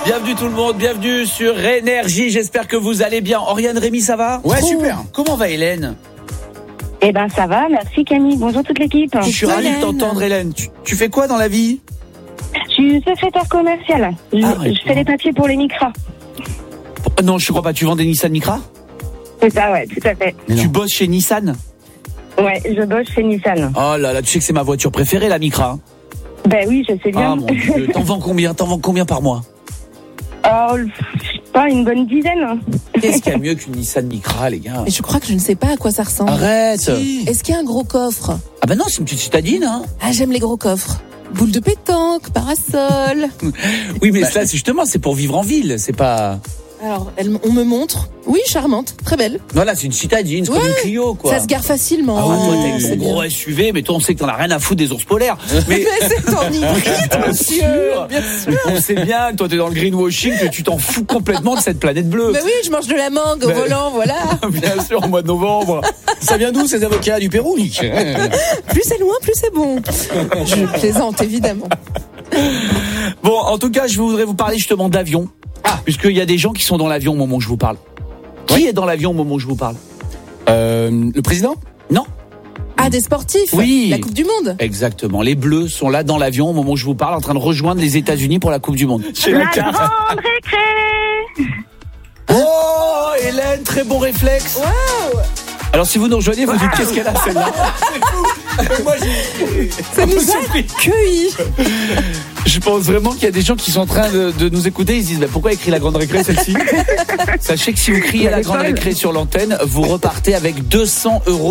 Bienvenue tout le monde, bienvenue sur Énergie. J'espère que vous allez bien. Oriane, Rémi, ça va? Ouais, super. Comment va Hélène? Eh ben ça va, merci Camille. Bonjour toute l'équipe. Je suis ravi de t'entendre Hélène. Tu fais quoi dans la vie? Je suis secrétaire commerciale. Je fais les papiers pour les Micra. Non, je crois pas. Tu vends des Nissan Micra? C'est ça, ouais, tout à fait. Tu bosses chez Nissan? Ouais, je bosse chez Nissan. Oh là là, tu sais que c'est ma voiture préférée, la Micra. Ben oui, je sais bien. Ah mon Dieu, t'en vends combien par mois? Oh, je sais pas, une bonne dizaine. Qu'est-ce qu'il y a mieux qu'une Nissan Micra, les gars? Mais je crois que je ne sais pas à quoi ça ressemble. Arrête. Est-ce qu'il y a un gros coffre? Ah ben non, c'est une petite citadine, hein. Ah, j'aime les gros coffres. Boule de pétanque, parasol. Oui, mais ça, c'est justement, c'est pour vivre en ville, c'est pas... Alors, on me montre. Oui, charmante, très belle. Voilà, c'est une citadine, c'est comme une Clio, quoi. Ça se gare facilement. Ah ouais, toi, t'as c'est le gros bien. SUV, mais toi, on sait que t'en as rien à foutre des ours polaires. Mais c'est ton hybride, monsieur. Bien sûr. On sait bien que toi, t'es dans le greenwashing, que tu t'en fous complètement de cette planète bleue. Mais oui, je mange de la mangue au volant, voilà. Bien sûr, au mois de novembre. Ça vient d'où ces avocats du Pérou, Nick? Plus c'est loin, plus c'est bon. Je plaisante, évidemment. Bon, en tout cas, je voudrais vous parler justement d'avion. Puisqu'il y a des gens qui sont dans l'avion au moment où je vous parle. Qui est dans l'avion au moment où je vous parle? Le président? Non. Ah, des sportifs? Oui. La Coupe du Monde? Exactement. Les Bleus sont là dans l'avion au moment où je vous parle, en train de rejoindre les États-Unis pour la Coupe du Monde. La grande récré. Oh, Hélène, très bon réflexe. Waouh! Alors, si vous nous rejoignez, vous dites qu'est-ce qu'elle a celle-là? Moi, Ça nous a cueillis. Je pense vraiment qu'il y a des gens qui sont en train de nous écouter. Ils se disent, bah, pourquoi écrit la grande récré celle-ci? Sachez que si vous criez à la grande récré sur l'antenne, vous repartez avec 200 €